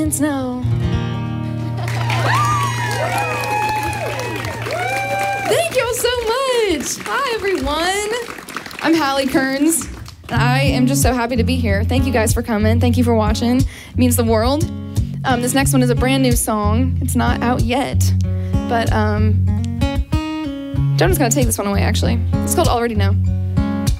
Snow. Thank you all so much. Hi, everyone. I'm Hallie Kearns. I am just so happy to be here. Thank you guys for coming. Thank you for watching. It means the world. This next one is a brand new song. It's not out yet, but Jonah's gonna take this one away, actually. It's called Already Know.